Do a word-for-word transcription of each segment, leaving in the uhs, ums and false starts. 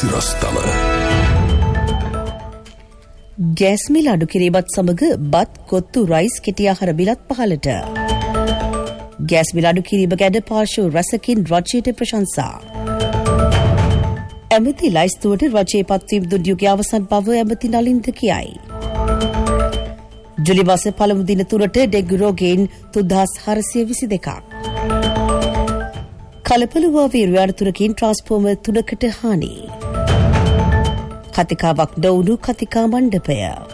රස්තම. Gas මිල අඩු කිරීමත් සමග බත් කොත්තු රයිස් කෙටි ආහාර බිලත් පහළට. ගෑස් මිල අඩු කිරීම ගැන පාර්ශ්ව රැසකින් රජයට ප්‍රශංසා. ඇමති ලයිස්තුවට රජයේ පත්වීම් දුන් යුගයේ අවසන් බව ඇමති නලින්ද කියයි. ජුලි මාස පළමු දින තුනට ඩෙංගු රෝගීන් තුන්දාස් හාරසිය විසි දෙකක්. කලපලුවා වීර්යාන තුනකින් ට්‍රාන්ස්ෆෝමර් තුනකට හානි. කතිකාවක් නොවුණු කතිකා මණ්ඩපය.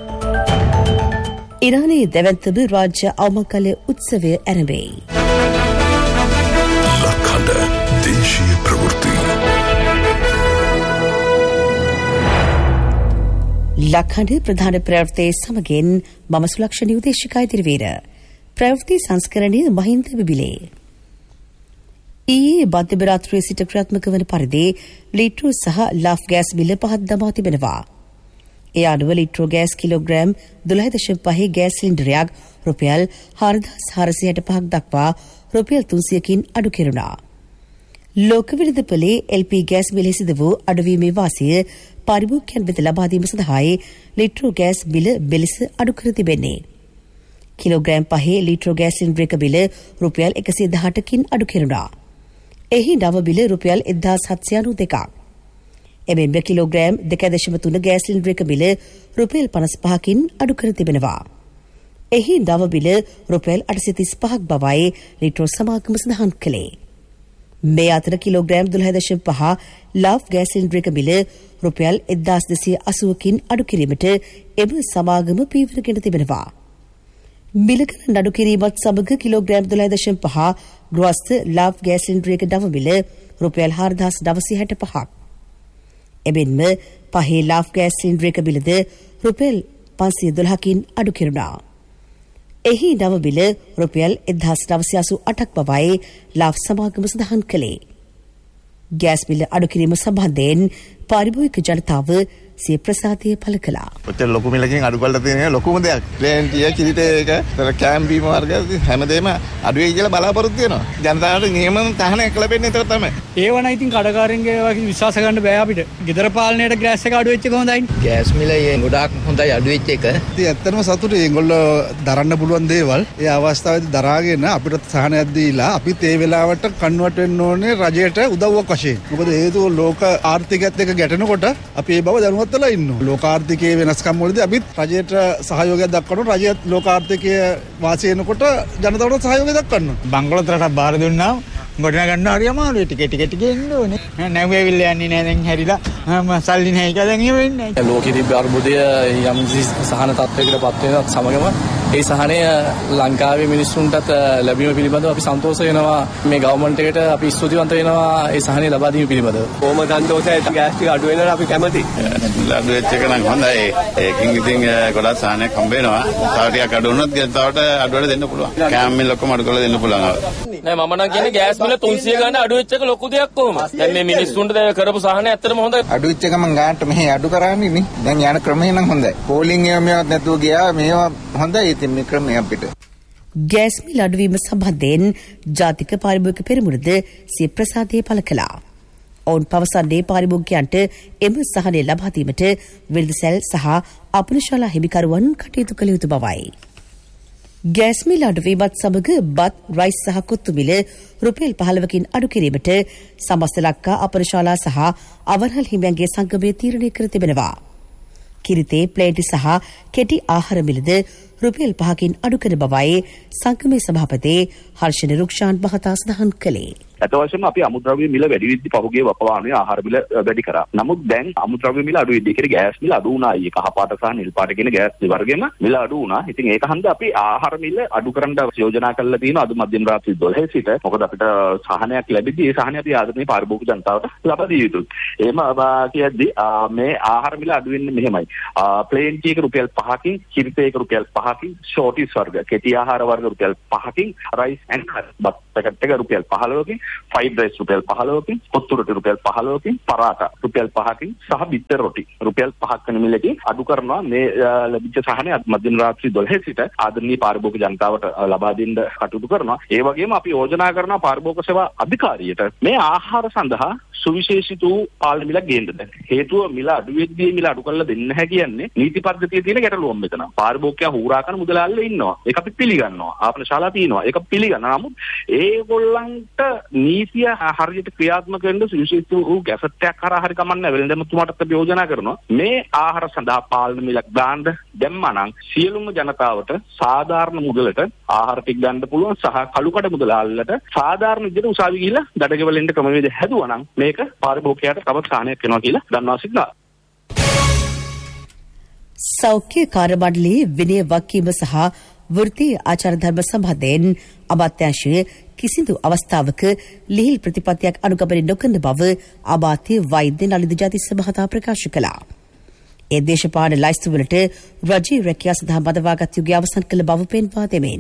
ඉරානයේ දැවැන්තම රාජ්‍ය අවමංගල උත්සවය ඇරඹෙයි. ලක්හඬ දේශීය ප්‍රවෘත්ති. ලක්හඬ ප්‍රධාන ප්‍රවෘත්තියේ සමගින් මම සුලක්ෂණ උදේශිකා ඉදිරිවීර. ප්‍රවෘත්ති සංස්කරණය මහින්ද බිබිලේ. ඊයේ මධ්‍යම රාත්‍රියේ සිට ක්‍රියාත්මක වන පරිදි ලීට්‍රෝ සහ ලාෆ් ගෑස් මිල පහත් දමා තිබෙනවා. ඒ අනුව ලීට්‍රෝ ගෑස් කිලෝග්‍රෑම් දොළහ දශම පහ ගෑස් සිලින්ඩරයක් රුපියල් හාරදාස් හාරසිය හැට පහක් දක්වා රුපියල් තුන්සියකින් අඩු කෙරුණා. ලෝක විරුද්ධ පෙළේ එල් පී ගෑස් මිල සිදු වූ අඩුවීමේ වාසිය පරිභෝගිකයන් වෙත ලබා දීම සඳහායි ලීට්‍රෝ ගෑස් මිල මෙලෙස අඩු කර තිබෙන්නේ. කිලෝග්‍රෑම් පහේ ලීට්‍රෝ ගෑස් සිලින්ඩරයක මිල රුපියල් එකසිය දහඅටකින් අඩු කෙරුණා. එහි නව බිල රුපියල් එක්දාස් හත්සිය අනූ දෙකක්. එමෙන්ම කිලෝග්‍රෑම් දෙක දශම තුන ගෑස් සිලින්ඩරයක බිල රුපියල් පනස් පහකින් අඩු කර තිබෙනවා. එහි නව බිල රුපියල් අටසිය තිස් පහක් බවයි ලීට්‍රෝ සමාගම සඳහන් කළේ. මේ අතර කිලෝග්‍රෑම් දොළහ දශම පහ ලාෆ් ගෑස් සිලින්ඩරයක බිල රුපියල් එක්දාස් දෙසිය අසූවකින් අඩු කිරීමට එම සමාගම පීවරගෙන තිබෙනවා. මිලකන නඩු කිරීමත් සමග කිලෝග්‍රෑම් දොළහ දශම පහ ග්‍රෝස්ත ලාෆ් ගෑස් සිලින්ඩරයක නව මිල රුපියල් හාරදාස් නවසිය හැට පහක්. එබැවින්ම පහේ ලාෆ් ගෑස් සිලින්ඩරයක බිලද රුපියල් පන්සිය දොළහකින් අඩු කෙරුණා. එහි නව බිල රුපියල් එක්දාස් නවසිය අසූ අටක් බවයි ලාෆ් සමාගම සඳහන් කළේ. ගෑස් බිල අඩු කිරීම සම්බන්ධයෙන් පාරිභෝගික ජනතාව සිය ප්‍රසාදය පළ කළා. ඔච්චර ලොකු මිලකින් අඩු කරලා තියෙන ලොකුම දෙයක්. ප්ලේන්ටිය කිරිටේක කෑම් බීම වර්ග හැමදේම අඩු වෙයි කියලා බලාපොරොත්තු වෙනවා. ජනතාවට නියම තහනයක් ලැබෙන්නේ ඒක තමයි. ඒවන ඉතින් කඩකාරන්ගේ වගේ විශ්වාස ගන්න බෑ අපිට. ගෙදර පාලනයට ගෑස් එක අඩු වෙච්ච එක හොඳයි. ගෑස් මිල ගොඩාක් හොඳයි අඩු වෙච්ච එක. ඉතින් ඇත්තටම සතුටුයි. ඒගොල්ලෝ දරන්න පුළුවන් දේවල් ඒ අවස්ථාවේදී දරාගෙන අපිට සහනයක් දීලා අපිත් ඒ වෙලාවට කන්වර්ට් වෙන්න ඕනේ රජයට උදව්වක් වශයෙන්. මොකද හේතුව ලෝක ආර්ථිකයත් එක්ක ගැටෙනකොට අපි ඒ බව දැනුවත් වෙලා ඉන්නවා. ලෝක ආර්ථිකයේ වෙනස්කම් වලදී අපිත් රජයට සහයෝගයක් දක්වනවා. රජයත් ලෝක ආර්ථිකයේ වාසි වෙනකොට ජනතාවට සහයෝගය දක්වනවා. බංගලොත් රටක් බාර දුන්නා ගොඩනගා ගන්න හරි අමාරුයි. ටික ටික ටික එන්න ඕනේ. නැවෙවිල්ල යන්නේ නැහැ දැන් හැරිලා. සල්ලි නැහැ කියලා දැන් එහෙම වෙන්නේ නැහැ. ලෝකෙ තිබ්බ අර්බුදය යම් සහන තත්ත්වයකට පත් වෙනත් සමගම ඒ සහනය ලංකාවේ මිනිස්සුන්ටත් ලැබීම පිළිබඳව අපි සන්තෝෂ වෙනවා. මේ ගවර්න්මන්ට් එකට අපි ස්තුතිවන්ත වෙනවා ඒ සහනය ලබා දීම පිළිබඳව. කොහොම සන්තෝෂයි ගෑස් ටික අඩු වෙනවා අපි කැමතියි. අඩු වෙච්ච එක නම් හොඳයි. ඒකින් ඉතින් ගොඩක් සහනයක් හම්බ වෙනවා. තව ටිකක් අඩු වුණොත් තවට අඩුවට දෙන්න පුළුවන්. කෑම් මිල ඔක්කොම අඩු කරලා දෙන්න පුළුවන්. නෑ මම නම් කියන්නේ ගෑස් මිල තුන්සිය ගන්න අඩු වෙච්ච එක ලොකු දෙයක් කොහොමද? දැන් මේ මිනිස්සුන්ට කරපු සහනය ඇත්තටම හොඳයි. අඩු වෙච්ච එක මම ගන්නට මෙහි අඩු කරන්නේ නේ. දැන් යන ක්‍රමය නම් හොඳයි. පෝලිං ඒවා මේවත් නැතුව ගියා. මේවා හොඳයි. ඉතින් මේ ක්‍රමය අපිට ගෑස් මිල අඩුවීම සම්බන්ධයෙන් ජාතික පාරිභෝගික පෙරමුණද සිය ප්‍රසාදය පළ කළා. ඔවුන් පවසන්නේ පාරිභෝගිකයන්ට එම සහනය ලබා දීමට විල්දසැල් සහ අපනශාලා හිමිකරුවන් කටයුතු කළ යුතු බවයි. ගෑස් මිල අඩුවීමත් සමග බත් රයිස් සහ කොත්තු මිල රුපියල් පහළොවකින් අඩු කිරීමට සමස්ත ලක්කා අපනශාලා සහ අවරහල් හිමියන්ගේ සංගමය තීරණය කර තිබෙනවා. කිරිතේ ප්ලේටි සහ කෙටි ආහාර මිලද රුපියල් පහකින් අඩු කර බවයි සංගමේ සභාපති හර්ෂණ රුක්ෂාන් මහතා සඳහන් කළේ. ඇත්ත වශයෙන්ම අපි අමුද්‍රව්‍ය මිල වැඩි වෙද්දී පහුගිය වකවානුවේ ආහාර මිල වැඩි කරා. නමුත් දැන් අමුද්‍රව්‍ය මිල අඩු වෙද්දී කියන ගෑස් මිල අඩු වුණා. ඊ කහ පාට සහ නිල් පාට කියන ගෑස් දෙවර්ගෙම මිල අඩු වුණා. ඉතින් ඒක හන්ද අපි ආහාර මිල අඩු කරන්න යෝජනා කරලා තියෙනවා අද මධ්‍යම රාත්‍රී දොළහ සිට. මොකද අපිට සහනයක් ලැබෙද්දී ඒ සහනය අපි ආදරණීය පාරිභෝගික ජනතාවට ලබා දිය යුතුයි. එහෙම කියද්දී මේ ආහාර මිල අඩු වෙන්නේ මෙහෙමයි. ප්ලේන් ටී එක රුපියල් පහකින්, කිරිතේ එක රුපියල් පහකින්, ෂෝටිස් වර්ග, කෙටි ආහාර වර්ග රුපියල් පහකින්, රයිස් ඇන්ඩ් බත් පැකට් එක රුපියල් පහළොවකින්, ෆ්‍රයිඩ් රයිස් රුපියල් පහළොවකින්, කොත්තු රොටි රුපියල් පහළොවකින්, පරාටා රුපියල් පහකින් සහ බිත්තර රොටි රුපියල් පහක් වෙන මිලකින් අඩු කරනවා. මේ ලැබිච්ච සහනය මධ්‍යම රාත්‍රී දොළහ සිට ආදරණීය පාරිභෝගික ජනතාවට ලබා දෙන්න කටයුතු කරනවා. ඒ වගේම අපි යෝජනා කරනවා පාරිභෝගික සේවා අධිකාරියට මේ ආහාර සඳහා සුවිශේෂිත වූ පාලන මිලක් ගේන්න දැන්. හේතුව මිල අඩු වෙද්දී මිල අඩු කරලා දෙන්න නැහැ කියන්නේ නීති පද්ධතියේ තියෙන ගැටලුවක් මෙතන. පාරිභෝගිකයා හුරා කරන මුදලාල්ල ඉන්නවා. ඒක අපි පිළිගන්නවා. ආපන ශාලා තියෙනවා. ඒක පිළිගන්නවා. නමුත් ඒගොල්ලන්ට නීතිය හරියට ක්‍රියාත්මක වෙන්න සුවිශේෂිත වූ ගැසට් එකක් කරා හරි කමන්නේ වෙලෙන්දමතුමාට අපි යෝජනා කරනවා. මේ ආහාර සඳහා පාලන මිලක් දාන්න දැම්මනම් සියලුම ජනතාවට සාධාරණ මුදලට ආහාර ටික ගන්න පුළුවන් සහ කළුකඩ මුදලාල්ලට සාධාරණ විදිහට උසාවි ගිහිල්ලා දඩගෙවල එන්න ක්‍රමවේද හැදුවා නම් මේක පාරිභෝගිකයාට තවත් සාහනයක් වෙනවා කියලා දන්වා සිටිනවා. සෞඛ්‍ය කාර්ය මණ්ඩලයේ විනය වගකීම සහ වෘත්තීය ආචාර ධර්ම සම්බන්ධයෙන් අමාත්‍යාංශයේ කිසිදු අවස්ථාවක ලිහිල් ප්‍රතිපත්තියක් අනුගමනය නොකරන බව අමාත්‍ය වෛද්‍ය නලින්ද ජාතිස්ස මහතා ප්‍රකාශ කළා. ඒ දේශපාලන ලයිස්තුවලට රජයේ රැකියාව සඳහා බදවාගත් යුගය අවසන් කළ බව පෙන්වා දෙමින්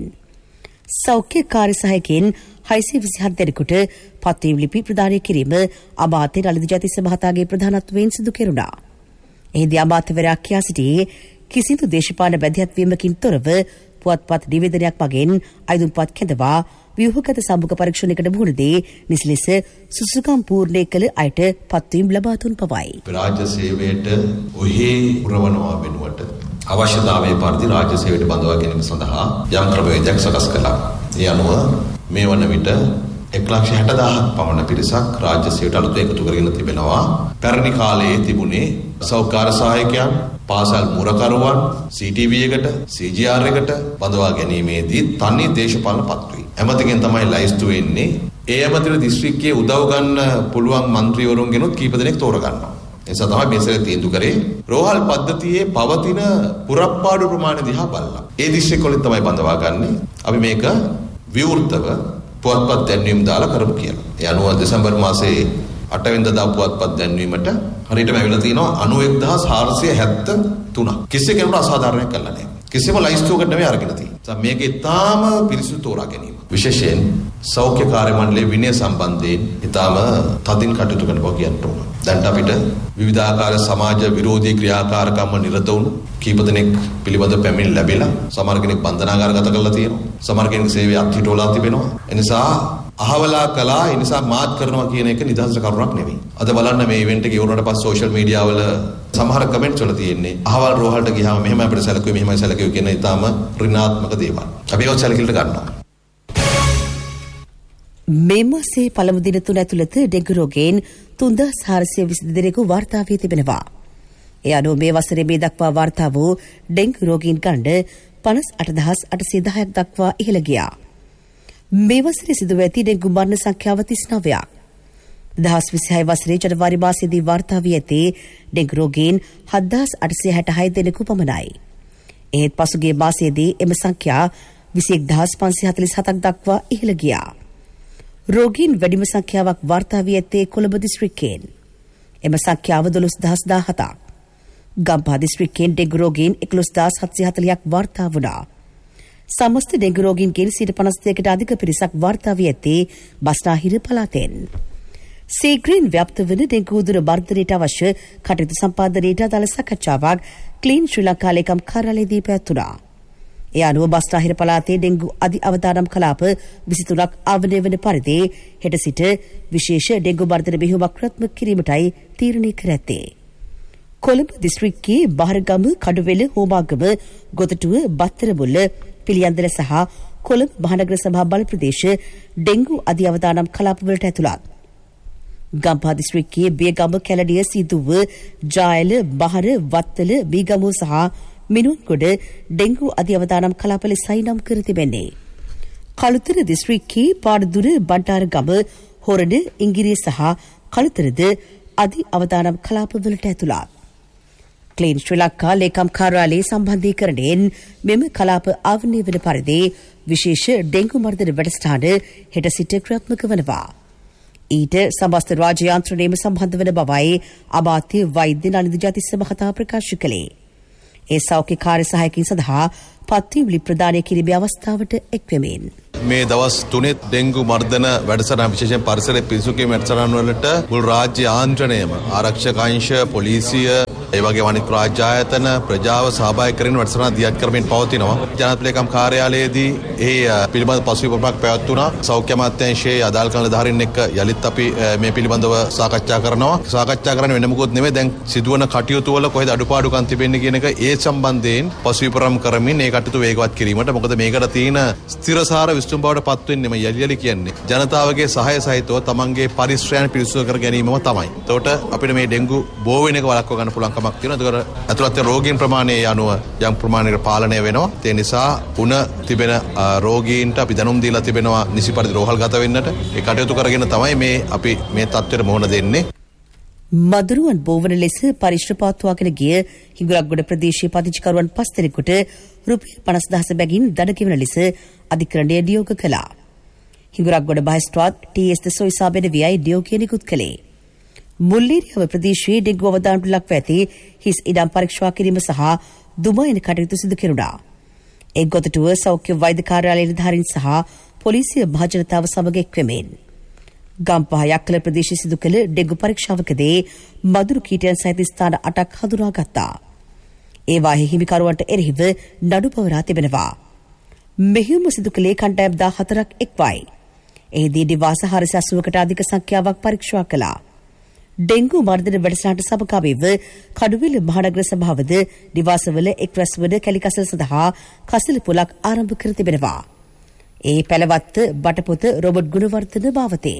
සෞඛ්‍ය කාර්ය සහායකයන් හයසිය විසිහත දෙනෙකුට පත්වීම් ලිපි ප්‍රදානය කිරීම අමාත්‍ය නලින්ද ජාතිස්ස මහතාගේ ප්‍රධානත්වයෙන් සිදු කෙරුණා. එහිදී අමාත්‍යවරයා කියා සිටියේ කිසිදු දේශපාලන බැදිහත්වීමකින් තොරව පුවත්පත් නිවේදනයක් මගින් අයදුම්පත් කැඳවා ව්‍යුහගත සම්මුඛ පරීක්ෂණයකට මුහුණ දී නිසි ලෙස සුසුකම් පූර්ණය කළ අයට පත්වීම් ලබා දුන් බවයි. රාජ්‍ය සේවයට ඔහි පුරවනවා වෙනුවට අවශ්‍යතාවයේ පරිදි රාජ්‍ය සේවයට බඳවා ගැනීම සඳහා යම් ක්‍රමවේදයක් සකස් කළා. ඒ අනුව මේ වන විට එක ලක්ෂ හැට දහසක් පමණ පිරිසක් රාජ්‍ය සේවයට අලුත් එකතු කරගෙන තිබෙනවා. පැරණි කාලයේ තිබුණේ සෞඛ්‍ය සහායකයන්, පාසල් මුරකරුවන්, සී ටී වී එකට, සී ජී ආර් එකට බඳවා ගැනීමේදී තනි දේශපාලන පත්වී. ඇමතිගෙන් තමයි ලයිස්තු වෙන්නේ. ඒ ඇමතිට දිස්ත්‍රික්කයේ උදව් ගන්න පුළුවන් മന്ത്രിවරුන්ගෙනුත් කීප දෙනෙක් තෝරගන්නවා. ඒ නිසා තමයි මේසල තීන්දුව කරේ රෝහල් පද්ධතියේ පවතින පුරප්පාඩු ප්‍රමාණය දිහා බලලා. ඒ දිස්ත්‍රික්කවලින් තමයි බඳවා ගන්නෙ. අපි මේක විවෘතව පුවත්පත් දැන්වීම දාලා කරමු කියලා. ඒ අනුව දෙසැම්බර් මාසයේ අට වෙනිදා පුවත්පත් දැන්වීමට හරියටම ඇවිල්ලා තිනවා අනූඑක් දහස් හාරසිය හැත්තෑ තුනක්. කිසි කෙනෙකුට අසාධාරණයක් කළා නැහැ. කිසිම ලයිස්තුවකට නෙවෙයි අරගෙන තියෙන්නේ. මේක ඉතාම පිරිසිදු තෝරා ගැනීම. විශේෂයෙන් සෞඛ්‍ය කාර්ය මණ්ඩලයේ විනය සම්බන්ධයෙන් ඉතාම තදින් කටයුතු කරන බව කියන්න ඕන. දැන් අපිට විවිධාකාර සමාජ විරෝධී ක්‍රියාකාරකම් නිරත වුණු කීප දෙනෙක් පිළිබඳ පැමිණ ලැබිලා සමහර කෙනෙක් බන්ධනාගාරගත කරලා තියෙනවා. සමහර කෙනෙක් සේවය අත්හිටවලා තිබෙනවා. එනිසා අහවලා කළා ඒ නිසා මාත් කරනවා කියන එක නිදහස් කරුණක් නෙවෙයි. අද බලන්න මේ ඉවෙන්ට් එක ඉවරනට පස්සේ සෝෂල් මීඩියා වල සමහර කමෙන්ට්ස් වල තියෙන්නේ අහවල් රෝහලට ගියාම මෙහෙම අපිට සැලකුවේ මෙහෙමයි සැලකුවේ කියන ඊටාම ඍණාත්මක දේවල්. අපි ඒවත් සැලකිලිට ගන්නවා. මේ මාසයේ පළමු දින තුන ඇතුළත ඩෙංගු රෝගයෙන් තුන්දහස් හාරසිය විසි දෙනෙකු වාර්තා වී තිබෙනවා. ඒ අනුව මේ වසරේ මේ දක්වා වාර්තා වූ ඩෙංගු රෝගීන් ගණන පනස් අට දහස් අටසිය දහයක් දක්වා ඉහළ ගියා. මේ වසරේ සිදුව ඇති ඩෙංගු මරණ සංඛ්‍යාව තිස් නවයක්. දෙදහස් විසිහය වසරේ ජනවාරි මාසයේදී වාර්තා වී ඇති ඩෙංගු රෝගීන් හත්දහස් අටසිය හැටහය දෙනෙකු පමණයි. එහෙත් පසුගිය මාසයේදී එම සංඛ්‍යා විසි එක් දහස් පන්සිය හතළිස් හතක් දක්වා ඉහළ ගියා. රෝගීන් වැඩිම සංඛ්‍යාවක් වාර්තා වී ඇත්තේ කොළඹ දිස්ත්‍රික්කයෙන්. එම සංඛ්‍යාව දොළොස් දහස් දාහතක්. ගම්පහ දිස්ත්‍රික්කයෙන් ඩෙංගු රෝගීන් එකොළොස් දහස් හත්සිය හතළිහක් වාර්තා වුණා. සමස්ත ඩෙංගු රෝගීන්ගෙන් සිට පනස් දෙකකට අධික පිරිසක් වාර්තා වී ඇත්තේ බස්නාහිර පළාතෙන්. සීග්‍රයෙන් ව්‍යාප්ත වන ඩෙංගු උදුර මර්ධනයට අවශ්‍ය කටයුතු සම්පාදනයට අදාළ සාකච්ඡාවක් ක්ලීන් ශ්‍රී ලංකා ලේකම් කාර්යාලයේදී පැවැත්වුණා. ඒ අනුව බස්නාහිර පළාතේ ඩෙංගු අධි අවදානම් කලාප විසි තුනක් ආවරණය වන පරිදි හෙට සිට විශේෂ ඩෙංගු මර්ධන මෙහෙයුමක් ක්‍රියාත්මක කිරීමටයි තීරණය කර ඇත්තේ. කොළඹ දිස්ත්‍රික්කයේ බහරගම, කඩුවෙල, හෝමාගම, ගොතටුව, බත්තරමුල්ල, පිළියන්දල සහ කොළඹ මහනගර සභා බල ප්‍රදේශ ඩෙංගු අධි අවදානම් කලාපවලට ඇතුළත්. ගම්පහ දිස්ත්‍රික්කයේ බියගම, කැලණිය, සිදුව, ජායල, බහර, වත්තල, බීගමුව සහ මිනුන්ගොඩ ඩෙංගු අධි අවදානම් කලාප ලෙසයි නම් කර තිබෙන්නේ. කළුතර දිස්ත්‍රික්කයේ පාඩදුර, බණ්ඩාරගම, හොරණ, ඉංගිරිය සහ කළුතරද අධි අවදානම් කලාපවලට ඇතුළත්. ක්ලීන් ශ්‍රී ලංකා ලේකම් කාර්යාලයේ සම්බන්ධීකරණයෙන් මෙම කලාප ආවරණය වන පරිදි විශේෂ ඩෙංගු මර්ධන වැඩසටහන හෙට සිට ක්‍රියාත්මක වනවා. ඊට සමස්ත රාජ්‍ය යාන්ත්‍රණයම සම්බන්ධ වන බවයි අමාත්‍ය වෛද්‍ය නලින්ද ජාතිස්ස මහතා ප්‍රකාශ කළේ. ඒ සෞඛ්‍ය කාර්ය සහායකින් සඳහා පත්වීම් ලිපි ප්‍රදානය කිරීමේ අවස්ථාවට එක්වෙමින් මේ දවස් තුනෙත් ඩෙංගු මර්ධන වැඩසටහන විශේෂයෙන් පරිසර පිරිසුදු කිරීම වැඩසටහන වලට මුළු රාජ්‍ය යාන්ත්‍රණයම ආරක්ෂක අංශ, පොලිසිය, ඒ වගේම අනිත් රාජ්‍ය ආයතන ප්‍රජාව සහභාගී කරගෙන වැඩසටහන දියත් කරමින් පවතිනවා. ජනාධිපති ලේකම් කාර්යාලයේදී ඒ පිළිබඳ පසුබිමක් පැවැත්වුණා. සෞඛ්‍ය අමාත්‍යාංශයේ අදාළ කළ ධාරීන් එක්ක යලිත් අපි මේ පිළිබඳව සාකච්ඡා කරනවා. සාකච්ඡා කරන්නේ වෙන මොකොත් නෙමෙයි දැන් සිදුවන කටයුතු වල කොහෙද අඩුපාඩුකම් තිබෙන්නේ කියන එක ඒ සම්බන්ධයෙන් පසුවිපරම් කරමින් ඒ කටයුතු වේගවත් කිරීමට මොකද මේකට තියෙන ස්ථිරසාර විසඳුම් බවට පත් වෙන්නේ මේ යලි යලි කියන්නේ ජනතාවගේ සහාය සහිතව තමන්ගේ පරිශ්‍රයන් පිරිසුදු කර ගැනීමම තමයි. එතකොට අපිට මේ ඩෙන්ගු බෝ වෙන එක වළක්ව ගන්න පුළුවන් කමක් තියෙනවා. ඒකට අතුලත් රෝගීන් ප්‍රමාණය යනුව යම් ප්‍රමාණයකට පාලනය වෙනවා. ඒ නිසා උණ තිබෙන රෝගීන්ට අපි දැනුම් දීලා තිබෙනවා නිසි පරිදි රෝහල්ගත වෙන්නට. ඒ කටයුතු කරගෙන තමයි මේ අපි මේ තත්ත්වෙට මුහුණ දෙන්නේ. මදුරුවන් බෝවන ලෙස පරිශ්‍ර පවත්වාගෙන ගිය හිඟුරක්ගොඩ ප්‍රදේශීය පදිංචිකරුවන් පස් දෙනෙකුට රුපියල් පනස් දහස බැගින් දඩ ගෙවන ලෙස අධිකරණය නියෝග කළා. හිඟුරක්ගොඩ මහේස්ත්‍රාත් ටී.එස්. සොයිසාබෙන වියයි නියෝගය නිකුත් කළේ. මුල්ලේරියව ප්‍රදේශයේ ඩෙන්ගු අවදානට ලක්ව ඇති හිස් ඉඩම් පරීක්ෂා කිරීම සහ දුමයන කටයුතු සිදු කෙරුණා. ඒ ගොතටුව සෞඛ්‍ය වෛද්‍ය කාර්යාලයේ නිලධාරීන් සහ පොලිසිය මහජනතාව සමග එක්වෙමින් ගම්පහ යක්කල ප්‍රදේශයේ සිදු කළ ඩෙන්ගු පරීක්ෂාවකදී මදුරු කීටයන් සහිත ස්ථාන අටක් හඳුනාගත්තා. ඒවාෙහි හිමිකරුවන්ට එරෙහිව නඩු පවරා තිබෙනවා. මෙහිම සිදු කළේ කණ්ඩායම් දාහතරක් එක්වයි. එහිදී නිවාස හරිසි අසූවකට අධික සංඛ්‍යාවක් පරීක්ෂා කළා. ඩෙන්ගු මර්ධන වැඩසටහනට සමගාමීව කඩුවෙල මහනගර සභාවද නිවාසවල එක් රැස්වන කැලිකසල සඳහා කසල පොලක් ආරම්භ කර තිබෙනවා. ඒ පැලවත්ත බටපොත රොබර්ට් ගුණවර්ධන මාවතේ.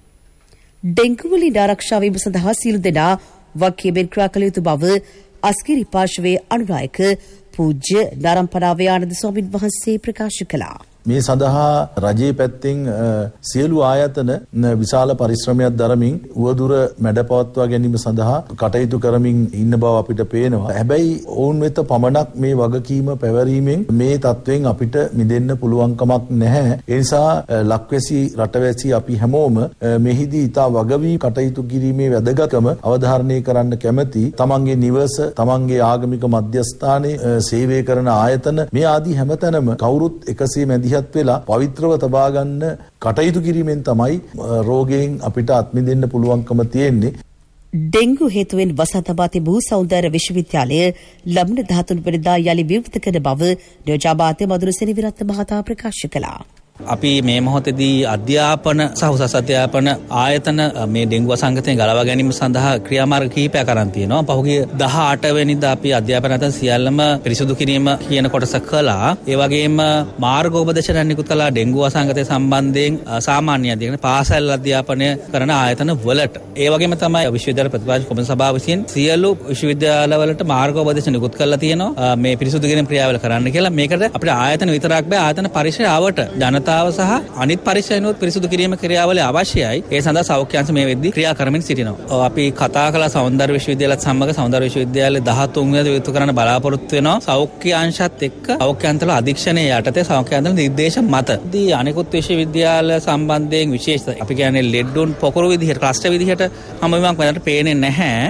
ඩෙන්ගු වලින් ආරක්ෂා වීම සඳහා සියලු දෙනා වගකීමෙන් ක්‍රියා කළ යුතු බව අස්ගිරි පාර්ශවයේ අනුනායක පූජ්‍ය නාරම්පනාවේ ආනන්ද ස්වාමීන් වහන්සේ ප්‍රකාශ කළා. මේ සඳහා රජයේ පැත්තෙන් සියලු ආයතන විශාල පරිශ්‍රමයක් දරමින් උවදුර මැඩපවත්වා ගැනීම සඳහා කටයුතු කරමින් ඉන්න බව අපිට පේනවා. හැබැයි ඔවුන් වෙත පමණක් මේ වගකීම පැවරීමෙන් මේ තත්වයෙන් අපිට මිදෙන්න පුළුවන් කමක් නැහැ. ඒ නිසා ලක්වැසි රටවැසි අපි හැමෝම මෙහිදී ඉතා වගවී කටයුතු කිරීමේ වැදගත්කම අවධාරණය කරන්න කැමැති. තමන්ගේ නිවස, තමන්ගේ ආගමික මධ්‍යස්ථානයේ සේවය කරන ආයතන මේ ආදී හැමතැනම කවුරුත් එකසේ මැදි වෙලා පවිත්‍රව තබා ගන්න කටයුතු කිරීමෙන් තමයි රෝගයෙන් අපිට අත්මිදෙන්න පුළුවන්කම තියෙන්නේ. ඩෙන්ගු හේතුවෙන් වසා තබා තිබූ සෞන්දර්ය විශ්වවිද්‍යාලය ලබන දහතුන් වෙනිදා යලි විවෘත කරන බව නියෝජ්‍යාමාත්‍ය මధుර සෙනවිරත්න මහතා ප්‍රකාශ කළා. අපි මේ මොහොතේදී අධ්‍යාපන සහ උසස් අධ්‍යාපන ආයතන මේ ඩෙන්ගු වසංගතයෙන් ගලවා ගැනීම සඳහා ක්‍රියාමාර්ග කිහිපයක් අරන් තියෙනවා. පහුගිය දහඅට වෙනිදා අපි අධ්‍යාපන අතර සියල්ලම පිරිසුදු කිරීම කියන කොටස කළා. ඒ වගේම මාර්ගෝපදේශන නිකුත් කළා ඩෙන්ගු වසංගතය සම්බන්ධයෙන් සාමාන්‍ය අධ්‍යයන පාසල් අධ්‍යාපනය කරන ආයතන වලට. ඒ වගේම තමයි විශ්වවිද්‍යාල ප්‍රතිපාදක කොමිසම සභාව විසින් සියලු විශ්වවිද්‍යාලවලට මාර්ගෝපදේශන නිකුත් කරලා තියෙනවා මේ පිරිසුදු කිරීම ක්‍රියාවල කරන්න කියලා. මේකට අපිට ආයතන විතරක් බෑ ආයතන පරිශ්‍රයට ජනතාව සහ අනිත් පරිශ්‍රයන්වත් පිරිසුදු කිරීම ක්‍රියාවලිය අවශ්‍යයි. ඒ සඳහා සෞඛ්‍ය අංශ මේ වෙද්දී ක්‍රියා කරමින් සිටිනවා. අපි කතා කළ සෞන්දර්ය විශ්වවිද්‍යාලයත් සමග සෞන්දර්ය විශ්වවිද්‍යාලය දහතුන් වෙනිදා විවෘත කරන්න බලාපොරොත්තු වෙනවා. සෞඛ්‍ය අංශත් එක්ක සෞඛ්‍ය අංශවල අධීක්ෂණයේ යටතේ සෞඛ්‍ය අංශවල නිර්දේශ මත දී අනිකුත් විශ්වවිද්‍යාල සම්බන්ධයෙන් විශේෂ අපි කියන්නේ ලෙඩ්ඩුන් පොකුරු විදිහට ක්ලස්ටර් විදිහට හමුවීමක් වෙනට පේන්නේ නැහැ.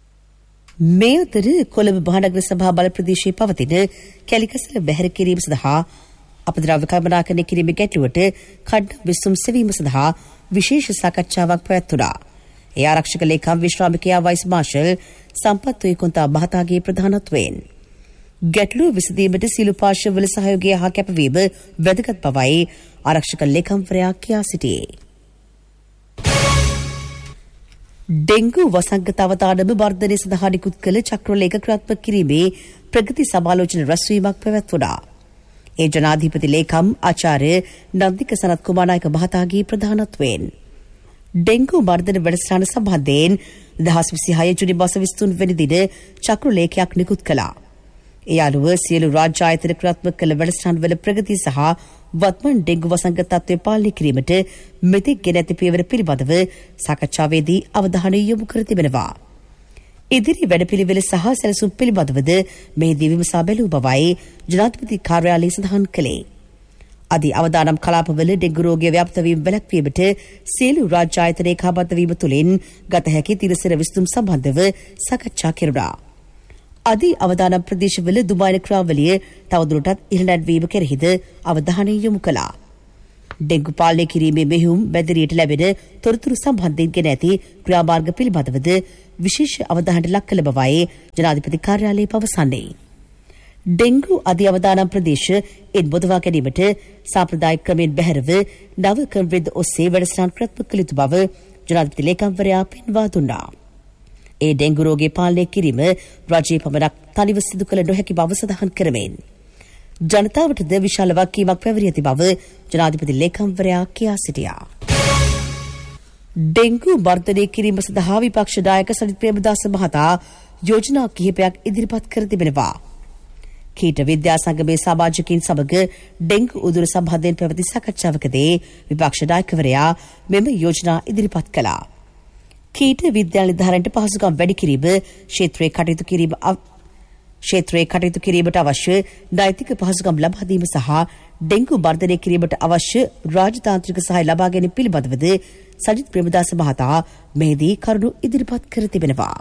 මේ අතර කොළඹ මහනගර සභා බල ප්‍රදේශයේ පවතින කැලිකසල බැහැර කිරීම සඳහා අපද්‍රව්‍ය කළමනාකරණය කිරීමේ ගැටලුවට කඩ විසුම් සෙවීම සඳහා විශේෂ සාකච්ඡාවක් පැවැත්වුණා. ඒ ආරක්ෂක ලේකම් විශ්‍රාමිකයා වයිස් මාර්ෂල් සම්පත් උයකොන්තා මහතාගේ ප්‍රධානත්වයෙන් ගැටලුව විසඳීමට සියලු පාර්ශ්වවල සහයෝගය හා කැපවීම වැදගත් බවයි ආරක්ෂක ලේකම්වරයා කියා සිටියේ. ඩෙන්ගු වසංගත අවදානම වර්ධනය සඳහා නිකුත් කළ චක්‍රලේඛ ක්‍රියාත්මක කිරීමේ ප්‍රගති සමාලෝචන රැස්වීමක් පැවැත්වුණා. ඒ ජනාධිපති ලේකම් ආචාර්ය නන්දික සනත් කුමාරනායක මහතාගේ ප්‍රධානත්වයෙන් ඩෙන්ගු මර්ධන වැඩසටහන සම්බන්ධයෙන් දෙදහස් විසිහය ජුනි මාස විසිතුන් වෙනි දින චක්‍රලේඛයක් නිකුත් කළා. ඒ අනුව සියලු රාජ්‍ය ආයතන ක්‍රියාත්මක කළ වැඩසටහන්වල ප්‍රගති සහ වත්මන් ඩෙන්ගු වසංගත තත්ත්වය පාලනය කිරීමට මෙතෙක් ගෙන ඇති පියවර පිළිබඳව සාකච්ඡාවේදී අවධානය යොමු කර තිබෙනවා. ඉදිරි වැඩපිළිවෙල සහ සැලසුම් පිළිබඳවද මෙහිදී විමසා බැලූ බවයි ජනාධිපති කාර්යාලය සඳහන් කළේ. අධි අවදානම් කලාපවල ඩෙන්ගු රෝගය ව්‍යාප්ත වීම වැළැක්වීමට සියලු රාජ්‍ය ආයතන ඒකාබද්ධ වීම තුළින් ගත හැකි තිරසර විසඳුම් සම්බන්ධව සාකච්ඡා කෙරුණා. අධි අවදානම් ප්‍රදේශවල දුමායන ක්‍රියාවලිය තවදුරටත් ඉහළ නැංවීම කෙරෙහිද අවධානය යොමු කළා. ඩෙංගු පාලනය කිරීමේ මෙහෙයුම් බැදිරියට ලැබෙන තොරතුරු සම්බන්ධයෙන් ගෙන ඇති ක්‍රියාමාර්ග පිළිබඳවද විශේෂ අවධානයට ලක් කළ බවයි ජනාධිපති කාර්යාලය පවසන්නේ. ඩෙංගු අධි අවදානම් ප්‍රදේශ එන් බොදවා ගැනීමට සාම්ප්‍රදායික ක්‍රමයෙන් බැහැරව නව ක්‍රමවේද ඔස්සේ වැඩසටහන් ක්‍රියාත්මක කළ යුතු බව ජනාධිපති ලේකම්වරයා පෙන්වා දුන්නා. ඒ ඩෙංගු රෝගය පාලනය කිරීම රජයේ පමණක් තනිව සිදු කළ නොහැකි බව සඳහන් කරමින් ජනතාවටද විශාල වගකීමක් පැවරී ඇති බව ජනාධිපති ලේකම්වරයා කියා සිටියා. ඩෙංගු වර්ධනය කිරීම සඳහා විපක්ෂ නායක සජිත් ප්‍රේමදාස මහතා යෝජනා කිහිපයක් ඉදිරිපත් කර තිබෙනවා. කීට විද්‍යා සංගමේ සමාජිකින් සමග ඩෙංගු උදුර සම්බන්ධයෙන් පැවති සාකච්ඡාවකදී විපක්ෂ නායකවරයා මෙම යෝජනා ඉදිරිපත් කළා. කීට විද්‍යා නිලධාරීන්ට පහසුකම් වැඩි කිරීම, ක්ෂේත්‍රයේ කටයුතු කිරීම ක්ෂේත්‍රයේ කටයුතු කිරීමට අවශ්‍ය නෛතික පහසුකම් ලබා දීම සහ ඩෙංගු වර්ධනය කිරීමට අවශ්‍ය රාජතාන්ත්‍රික සහාය ලබා ගැනීම පිළිබඳවද සජිත් ප්‍රේමදාස මහතා මෙහිදී කරුණු ඉදිරිපත් කර තිබෙනවා.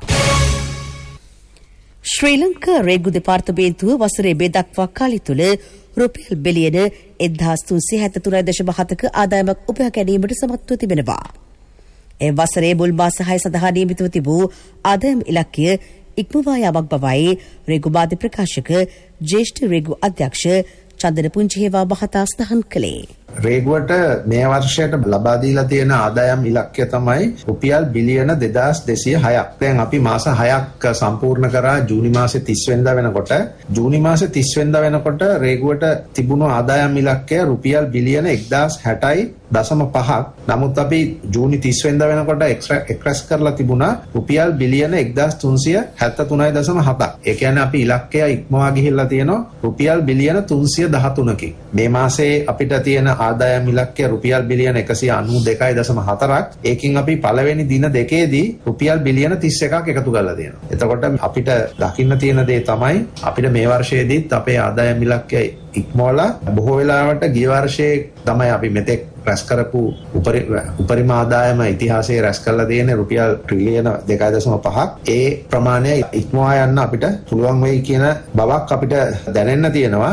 ශ්‍රී ලංකා රේගු දෙපාර්තමේන්තුව වසරේ මේ දක්වා කාලය තුළ රුපියල් බිලියන එක්දහස් තුන්සිය හැත්තෑ තුනයි දශම හතක ආදායමක් උපයා ගැනීමට සමත්ව තිබෙනවා. ඒ වසරේ මුල් මාස හය සඳහා නියමිතව තිබූ ආදායම් ඉලක්කය ඉක්මවා යාමක් බවයි රේගු මාධ්‍ය ප්‍රකාශක ජ්‍යෙෂ්ඨ රේගු අධ්‍යක්ෂ චන්දන පුංචිහේවා මහතා සඳහන් කළේ. රේගුවට මේ වර්ෂයට ලබා දීලා තියෙන ආදායම් ඉලක්කය තමයි රුපියල් බිලියන දෙදාස් දෙසිය හයක්. දැන් අපි මාස හයක් සම්පූර්ණ කරා ජූනි මාසේ තිස් වෙනිදා වෙනකොට ජූනි මාසේ තිස් වෙනිදා වෙනකොට රේගුවට තිබුණු ආදායම් ඉලක්කය රුපියල් බිලියන එක්දාස් හැටයි දශම පහක්. නමුත් අපි ජූනි තිස් වෙනිදා වෙනකොට එක්ස්ප්‍රෙස් කරලා තිබුණා රුපියල් බිලියන එක්දාස් තුන්සිය හැත්තෑ තුනයි දශම හතක්. ඒ කියන්නේ අපි ඉලක්කය ඉක්මවා ගිහිල්ලා තියෙනවා රුපියල් බිලියන තුන්සිය දහතුනකින්. මේ මාසේ අපිට තියෙන ආදායම් ඉලක්කය රුපියල් බිලියන එකසිය අනූ දෙකයි දශම හතරක්. ඒකින් අපි පළවෙනි දින දෙකේදී රුපියල් බිලියන තිස් එකක් එකතු කරලා තියෙනවා. එතකොට අපිට දකින්න තියෙන දේ තමයි අපිට මේ වර්ෂයේදීත් අපේ ආදායම් ඉලක්කය ඉක්මවලා බොහෝ වෙලාවට ගිය වර්ෂයේ තමයි අපි මෙතෙක් රැස් කරපු උපරිම ආදායම ඉතිහාසයේ රැස් කරලා තියෙන රුපියල් ට්‍රිලියන දෙකයි දශම පහක්. ඒ ප්‍රමාණය ඉක්මවා යන්න අපිට පුළුවන් වෙයි කියන බවක් අපිට දැනෙන්න තියෙනවා.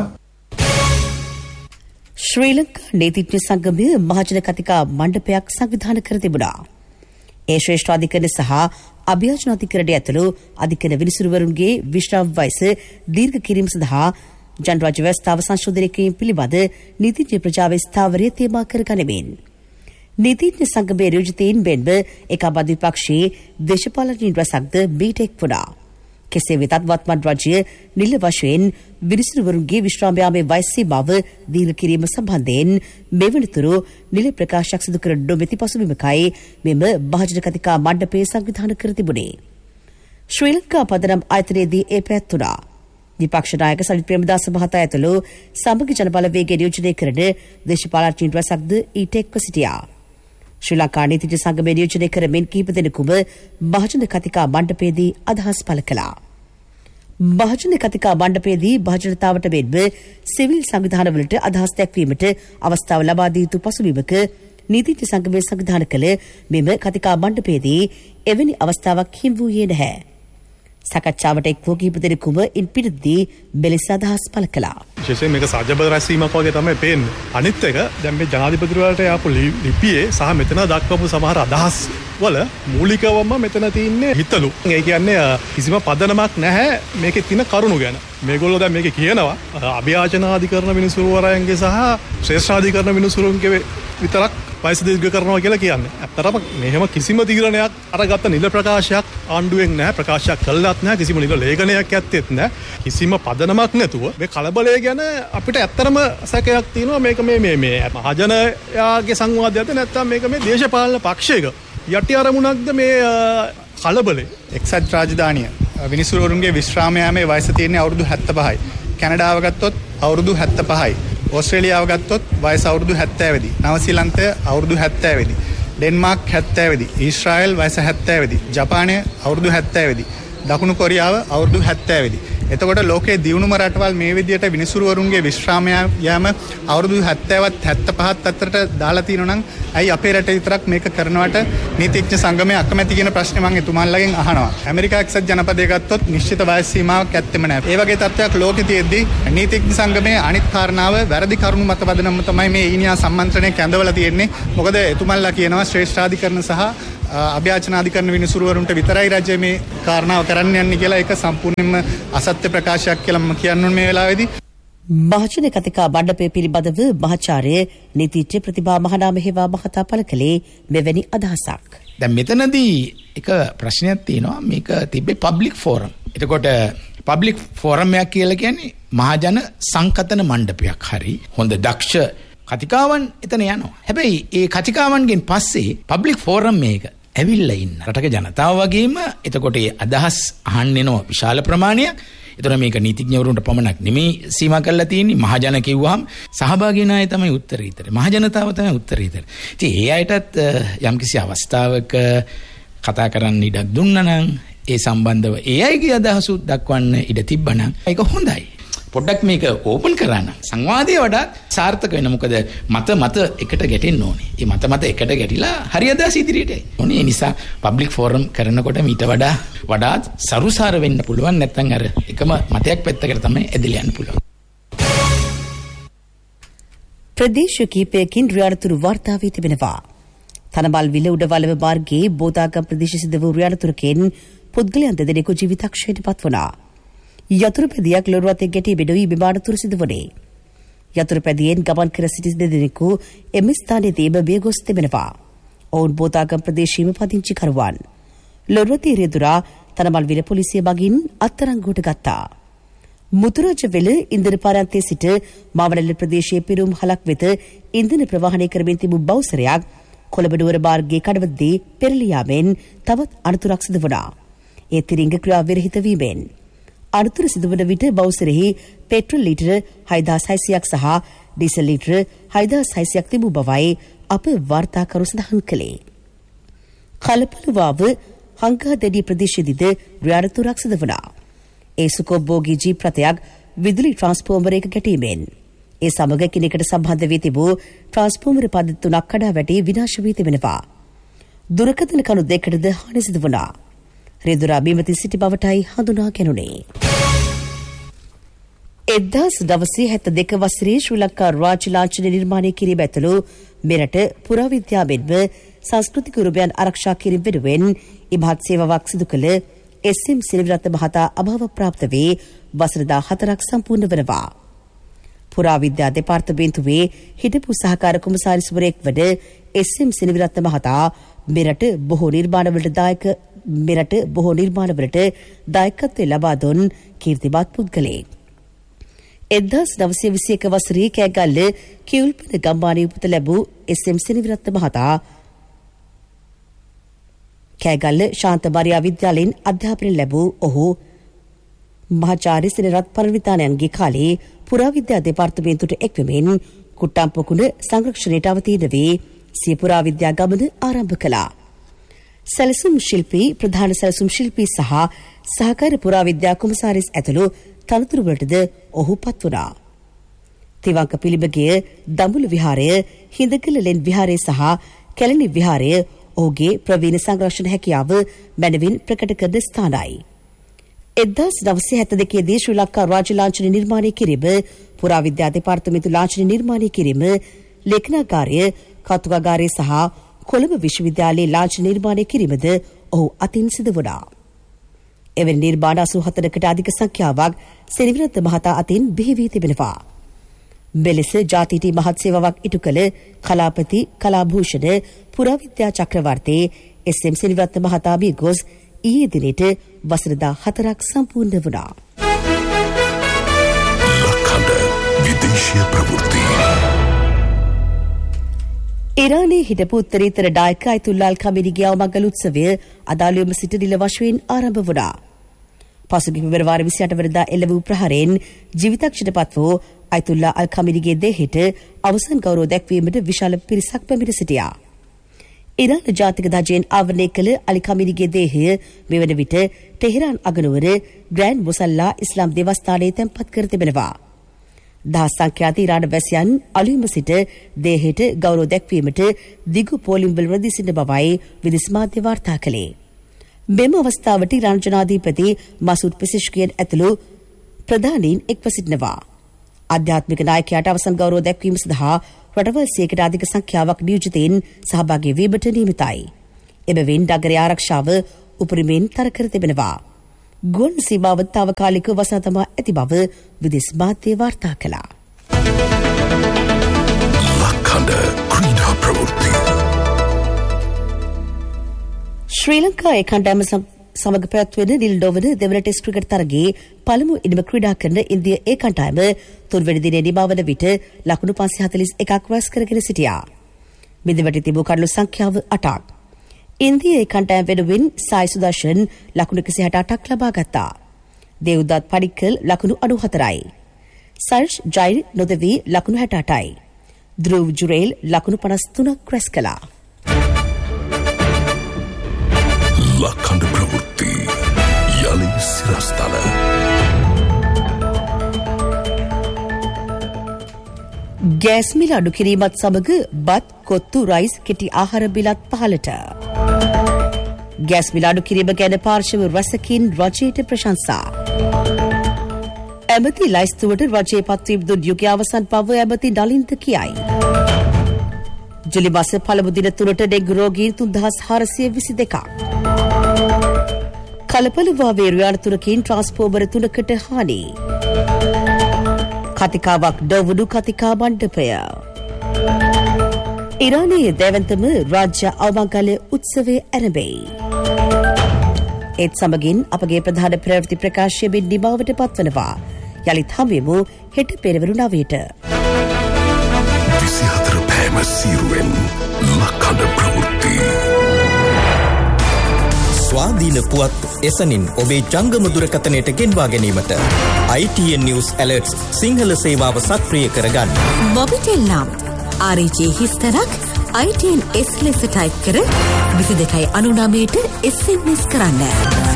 ශ්‍රී ලංකා නීතිඥ සංගමය මහජන කතිකා මණ්ඩපයක් සංවිධානය කර තිබුණා. ඒ ශ්‍රේෂ්ඨ අධිකරණ සහ අභියාචන අධිකරණය ඇතුළු අධිකරණ විනිසුරුවරුන්ගේ විශ්‍රාම වයස දීර්ඝ කිරීම සඳහා ජනරාජ්‍ය ව්‍යවස්ථාව සංශෝධනය කිරීම පිළිබඳ නීතිඥ ප්‍රජාවේ ස්ථාවරය තේමා කර ගනිමින් නීතිඥ සංගමයේ නියෝජිතයින් මෙන්ම ඒකාබද්ධ විපක්ෂයේ දේශපාලනඥයින් රැසක්ද මීට එක් වුණා. කෙසේ වෙතත් වත්මන් රජය නිල වශයෙන් විනිසුරුවරුන්ගේ විශ්‍රාම යාමේ වයස් සීමාව දීර්ඝ කිරීම සම්බන්ධයෙන් මෙවනතුරු නිල ප්‍රකාශයක් සිදු කර නොමැති පසුබිමකයි මෙම මහජන කතිකා මණ්ඩපය සංවිධානය කර තිබුණේ. ශ්‍රී ලංකා පදනම් ආයතනයේදී ඒ පැවැත්වුණා. විපක්ෂ නායක සජිත් ප්‍රේමදාස මහතා ඇතුළු සමගි ජන බලවේගය නියෝජනය කරන දේශපාලනඥයින් රැසක්ද ඊට එක්ව සිටියා. ශ්‍රී ලංකා නීතිඥ සංගමය නියෝජනය කරමින් කිහිප දෙනෙකුම මහජන කතිකා මණ්ඩපයේදී අදහස් පළ කළා. මහජන කතිකා මණ්ඩපයේදී මහජනතාවට මෙන්ම සිවිල් සංවිධානවලට අදහස් දැක්වීමට අවස්ථාව ලබා දී යුතු පසුබිමක නීතිඥ සංගමය සංවිධානය කළ මෙම කතිකා මණ්ඩපයේදී එවැනි අවස්ථාවක් හිමි වූයේ නැහැ. සාකච්ඡාවට එක් වූ කිහිප දෙනෙකුම ඉන් පිටදී මෙලෙස අදහස් පළ කළා. විශේෂයෙන් මේක සාජබ්බ රැස්වීමක් වගේ තමයි පේන්නේ. අනිත් එක දැන් මේ ජනාධිපතිවරයාට යාපු ලිපියේ සහ මෙතන දක්වපු සමහර අදහස් වල මූලිකවම මෙතන තියෙන්නේ හිතලු. ඒ කියන්නේ කිසිම පදනමක් නැහැ මේකේ තියෙන කරුණු ගැන. මේගොල්ලෝ දැන් මේකේ කියනවා අභියාචනාධිකරණ විනිසුරුවරයන්ගේ සහ ශ්‍රේෂ්ඨාධිකරණ විනිසුරුන්ගේ විතරක් වයස දීර්ඝ කරනවා කියලා කියන්නේ. ඇත්තටම මෙහෙම කිසිම තීරණයක් අරගත්ත නිල ප්‍රකාශයක් ආණ්ඩුවෙන් නැහැ, ප්‍රකාශයක් කළත් නැහැ, කිසිම නිල ලේඛනයක් ඇත්තෙත් නැහැ. කිසිම පදනමක් නැතුව මේ කලබලය ගැන අපිට ඇත්තටම සැකයක් තියෙනවා. මේක මේ මේ මේ මහජනයාගේ සංවාදයක්ද නැත්නම් මේක මේ දේශපාලන පක්ෂයක යටි අරමුණක්ද මේ කලබලය? එක්සත් රාජධානිය විනිසුරුවරුන්ගේ විශ්‍රාම යාමේ වයස තියෙන්නේ අවුරුදු හැත්තෑ පහයි. කැනඩාව ගත්තොත් අවුරුදු හැත්තෑ පහයි. ඕස්ට්‍රේලියාව ගත්තොත් වයස අවුරුදු හැත්තෑ වෙදි. නවසීලන්තය අවුරුදු හැත්තෑ වෙදි. ඩෙන්මාර්ක් හැත්තෑ වෙදි. ඊශ්‍රායල් වයස හැත්තෑ වෙදි. ජපානය අවුරුදු හැත්තෑ වෙදි. දකුණු කොරියාව අවුරුදු හැත්තෑ වෙදි. එතකොට ලෝකයේ දියුණුම රටවල් මේ විදියට විනිසුරුවරුන්ගේ විශ්‍රාම යාම අවුරුදු හැත්තෑවත් හැත්තෑපහත් අතරට දාලා තියෙනවා නම් ඇයි අපේ රටේ විතරක් මේක කරනවට නීතිඥ සංගමය අකමැති කියන ප්‍රශ්නේ මම එතුමාලගෙන් අහනවා. ඇමරිකා එක්සත් ජනපදයේ ගත්තොත් නිශ්චිත වයස් සීමාවක් ඇත්තෙම නැහැ. ඒ වගේ තත්ත්වයක් ලෝකෙ තියෙද්දි නීතිඥ සංගමයේ අනිත් කාරණාව වැරදි කරුණු මත පදනම තමයි මේ ඊනියා සම්මන්ත්‍රණය කැඳවලා තියෙන්නේ. මොකද එතුමාලා කියනවා ශ්‍රේෂ්ඨාධිකරණ සහ අභ්‍යාචනාධිකරණ විනිසුරුවරුන්ට විතරයි රජය මේ කාරණාව කරන්න යන්නේ කියලා ඒක සම්පූර්ණයෙන්ම අසත්‍ය ප්‍රකාශයක් කියලා මම කියන්න මේ වෙලාවේදී. මහජන කතිකා මණ්ඩපය පිළිබඳව මහාචාර්ය නීතිඥ ප්‍රතිභා මහනාම හේවා මහතා පළ කළේ මෙවැනි අදහසක්. දැන් මෙතනදී එක ප්‍රශ්නයක් තියෙනවා. මේක තිබ්බේ පබ්ලික් ෆෝරම්. එතකොට පබ්ලික් ෆෝරම් එකක් කියලා කියන්නේ මහජන සංකතන මණ්ඩපයක්. හරි හොඳ දක්ෂ කතිකාවන් එතන යනවා. හැබැයි ඒ කතිකාවන්ගෙන් පස්සේ පබ්ලික් ෆෝරම් මේක ඇවිල්ලා ඉන්න රටක ජනතාව වගේම එතකොට ඒ අදහස් අහන්න එනවා විශාල ප්‍රමාණයක්. එතකොට මේක නීතිඥවරුන්ට පමණක් නෙමෙයි සීමා කරලා තියෙන්නේ. මහජන කිව්වහම සහභාගී නාය තමයි උත්තරීතර. මහජනතාව තමයි උත්තරීතර. ඉතින් ඒ අයටත් යම්කිසි අවස්ථාවක කතා කරන්න ඉඩක් දුන්නා නම් ඒ සම්බන්ධව ඒ අයගේ අදහස් දක්වන්න ඉඩ තිබ්බනම් ඒක හොඳයි. පොඩ්ඩක් මේක ඕපන් කරන්න. සංවාදයේ වඩා සාර්ථක වෙන. මොකද මත මත එකට ගැටෙන්න ඕනේ. මේ මත මත එකට ගැටිලා හරි අදහස් ඉදිරියට එයි. ඕනේ. ඒ නිසා පබ්ලික් ෆෝරම් කරනකොට මීට වඩා වඩාත් සරුසාර වෙන්න පුළුවන්. නැත්නම් අර එකම මතයක් පැත්තකට තමයි ඇදලා යන්න පුළුවන්. ප්‍රදේශ කිහිපයකින් රියනතුරු වාර්තා වී තිබෙනවා. තනබල් විල උඩවලව මාර්ගයේ බෝදාගම් ප්‍රදේශ සිද වූ රියනතුරකින් පුද්ගලයන් දෙදෙනෙකු ජීවිතක්ෂයට පත් වුණා. යතුරු පැදියක් ලොරුවතේ ගැටි බෙදුවී විමානතුරු සිදු වුණේ. යතුරු පැදියෙන් ගමන් කර සිටි දෙදෙනෙකු එම ස්ථානයේදීම මිය ගොස් තිබෙනවා. ඔවුන් බෝදාගම් ප්‍රදේශීය පදිංචිකරුවන්. ලොරුවතේ රියදුරා තනමල් විල පොලිසිය මගින් අත්අඩංගුවට ගත්තා. මුතුරාජවෙල ඉන්ධන පාරාන්තයේ සිට මාවනල්ල ප්‍රදේශයේ පිරුම් හලක් වෙත ඉන්ධන ප්‍රවාහනය කරමින් තිබූ බවුසරයක් කොළඹ නුවර මාර්ගයේ කඩවතදී පෙරළී යාමෙන් තවත් අනතුරක් සිදු වුණා. ඒ තිරිංග ක්‍රියා විරහිත වීමෙන් අනතුර සිදුවන විට බවුසරෙහි පෙට්‍රල් ලීටර හයදාස් හයසියයක් සහ ඩීසල් ලීටර හයදාස් හයසියයක් තිබූ බවයි අප වාර්තාකරු සඳහන් කළේ. කලපලුවාව හංගාදැඩිය ප්‍රදේශයේදීද රියනතුරක් සිදු වුණා. ඒ සුකොබ්බෝගී ජීප් රථයක් විදුලි ට්‍රාන්ස්ෆෝමරයක ගැටීමෙන් ඒ සමග කිනෙකට සම්බන්ධ වී තිබූ ට්‍රාන්ස්ෆෝමර පද තුනක් කඩා වැටි විනාශ වී තිබෙනවා. දුරකථන කණු දෙකටද හානි සිදු වුණා. රියදුරා බිමති සිටි බවටයි හඳුනා ගැනුණේ. එක්දාස් නවසිය හැත්තෑ දෙක වසරේ ශ්‍රී ලංකා රාජ්‍ය ලාංඡනය නිර්මාණය කිරීම ඇතුළු මෙරට පුරාවිද්‍යාවෙන්ම සංස්කෘතික උරුමයන් ආරක්ෂා කිරීම වෙනුවෙන් ඉමහත් සේවාවක් සිදු කළ එස් එම් සිරිවිරත්න මහතා අභාව ප්‍රාප්ත වේ වසර දාහතරක් සම්පූර්ණ වනවා. පුරාවිද්‍යා දෙපාර්තමේන්තුවේ හිටපු සහකාර කොමසාරිස්වරයෙක් වන එස් එම් සිරිවිරත්න මහතා මෙරට බොහෝ නිර්මාණවලට දායක මෙරට බොහෝ නිර්මාණවලට දායකත්වය ලබා දුන් කීර්තිමත් පුද්ගලයෙක්. එක්දාස් නවසිය විසි එක වසරේ කෑගල්ල කිවුල්පන ගම්මානයේ උපත ලැබූ එස් එම් සිරිවිරත්න මහතා කෑගල්ල ශාන්ත මරියා විද්‍යාලයෙන් අධ්‍යාපනය ලැබූ ඔහු මහාචාර්ය සිරිරත් පරිවිතානයන්ගේ කාලේ පුරාවිද්‍යා දෙපාර්තමේන්තුවට එක්වෙමින් කුට්ටම් පොකුණ සංරක්ෂණයට අවතීර්ණ වී සිය පුරාවිද්‍යා ගමන ආරම්භ කළා. සැලසුම් ශිල්පී ප්‍රධාන සැලසුම් ශිල්පී සහ සහකාර පුරාවිද්‍යා කොමසාරිස් ඇතුළු තනතුරු වලටද ඔහු පත් වුණා. තිවංක පිළිබගේ දඹුලු විහාරය, හිඳගල ලෙන් විහාරය සහ කැලණි විහාරය ඔහුගේ ප්‍රවීණ සංරක්ෂණ හැකියාව මැනවින් ප්‍රකට කරන ස්ථානයි. එක්දාස් නවසිය හැත්තෑ දෙකේ දී ශ්‍රී ලංකා රාජ්‍ය ලාංඡනය නිර්මාණය කිරීම, පුරාවිද්‍යා දෙපාර්තමේන්තු ලාංඡනය නිර්මාණය කිරීම, ලේඛනාගාරය, කෞතුකාගාරය සහ කොළඹ විශ්වවිද්‍යාලයේ ලාංඡන නිර්මාණය කිරීමද ඔහු අතින් සිදු වුණා. එවැනි නිර්මාණ අසූ හතරකට අධික සංඛ්‍යාවක් සිරිවිරත්න මහතා අතින් බිහි වී තිබෙනවා. මෙලෙස ජාතියට මහත් සේවාවක් ඉටු කළ කලාපති කලාභූෂණ පුරාවිද්‍යා චක්‍රවර්තී එස් එම් සිරිවිරත්න මහතා බිය ගොස් ඊයේ දිනේට වසර දාහතරක් සම්පූර්ණ වුණා. ලක්හඬ විදේශීය ප්‍රවෘත්ති. ඉරානයේ හිටපු උත්තරීතර නායක අයතුල්ලා අල් ඛමීනිගේ අවමංගල උත්සවය අදාළවම සිට නිල වශයෙන් ආරම්භ වුණා. පසුගිය පෙබරවාරි විසි අට වෙනිදා එල්ල වූ ප්‍රහාරයෙන් ජීවිතක්ෂයට පත් වූ අයතුල්ලා අල් ඛමීනිගේ දේහයට අවසන් ගෞරව දැක්වීමට විශාල පිරිසක් පැමිණ සිටියා. ඉරාන ජාතික දජයෙන් ආවරණය කළ අලි කමිනිගේ දේහය මෙවන විට ටෙහෙරාන් අගනුවර ග්‍රෑන්ඩ් මුසල්ලා ඉස්ලාම් දේවස්ථානයේ තැන්පත් කර තිබෙනවා. දහස් සංඛ්‍යාත ඉරාන වැසියන් අලුයම සිට දේහයට ගෞරව දැක්වීමට දිගු පෝලිම්වල රැඳී සිටින බවයි විදේශ මාධ්‍ය වාර්තා කළේ. මෙම අවස්ථාවට ඉරාන ජනාධිපති මසූද් පෙසෙෂ්කියන් ඇතුළු ප්‍රධානීන් එක්ව සිටිනවා. ආධ්‍යාත්මික නායකයාට අවසන් ගෞරව දැක්වීම සඳහා රටවල් සියයකට අධික සංඛ්‍යාවක් නියෝජිතයින් සහභාගී වීමට නියමිතයි. එබැවින් නගරයේ ආරක්ෂාව උපරිමයෙන් තර කර තිබෙනවා. ගුවන් සීමාව තාවකාලිකව වසා දමා ඇති බව විදේශ මාධ්‍ය වාර්තා කළා. ලක්හඬ ක්‍රීඩා ප්‍රවෘත්ති. ශ්‍රී ලංකා ඒකණ්ඩායම සමග පැවැත්වෙන නිල්ඩෝවන දෙවන ටෙස්ට් ක්‍රිකට් තරගයේ පළමු ඉනිම ක්‍රීඩා කරන ඉන්දිය ඒකණ්ඩායම තුන්වැනි දිනේ නිමවන විට ලකුණු පන්සිය හතළිස් එකක් රැස් කරගෙන සිටියා. මිදවට තිබූ කඩලු සංඛ්‍යාව අටක්. ඉන්දිය ඒකණ්ඩායම වෙනුවෙන් සායි සුදර්ශන් ලකුණු එකසිය හැට අටක් ලබා ගත්තා. දේව්දත් පඩික්කල් ලකුණු අනූ හතරයි. සර්ජ් ජයිල් නොදවී ලකුණු හැට අටයි. ධ්‍රුව් ජුරේල් ලකුණු පනස් තුනක් රැස් කළා. ලක්හඬ ප්‍රවෘත්ති යලි සිරස්තල. ගෑස් මිල අඩු කිරීමත් සමග බත් කොත්තු රයිස් කෙටි ආහාර බිලත් පහළට. ගෑස් මිල අඩු කිරීම ගැන පාර්ශව රැසකින් රජයට ප්‍රශංසා. ඇමති ලයිස්තුවට රජයේ පත්වීම් දුන් යුගයේ අවසන් බව ඇමති නලින්ද කියයි. ජුලි මාස පළමු දින තුනට ඩෙංගු රෝගීන් තුන්දහස් හාරසිය විසි දෙකක්. කලපලවා වේරුයාන තුනකින් ට්‍රාන්ස්ෆෝමර් තුනකට හානි. කතිකාවක් ඩවුණු කතිකා මණ්ඩපය. ඉරානයේ දැවන්තම රාජ්‍ය අවමංගල උත්සවය ඇරඹෙයි. ඒත් සමගින් අපගේ ප්‍රධාන ප්‍රවෘත්ති ප්‍රකාශයමින් නිමාවට පත්වනවා. යළිත් හමුවෙමු හෙට පෙරවරු නවයට. විසිහතර පෑම සීරුවෙන් ලක්හඬ ප්‍රවෘත්ති. ස්වාධීන පුවත් එසනින් ඔබේ ජංගම දුරකථනයට ගෙන්වා ගැනීමට I T N News Alerts Sinhala සේවාව සක්‍රිය කරගන්න. මොබිටෙල් නම් R J හිස්තරක් I T N S ලෙස ටයිප් කර විසි දෙකයි අනු නවයට S M S කරන්න.